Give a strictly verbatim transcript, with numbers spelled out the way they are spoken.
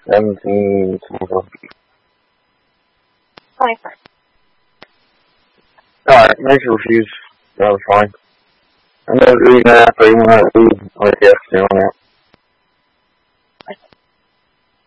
seventeen, twenty-four. twenty-four. Alright, makes you refuse. That was fine. I know reading that, but you want to read like yes, you know that.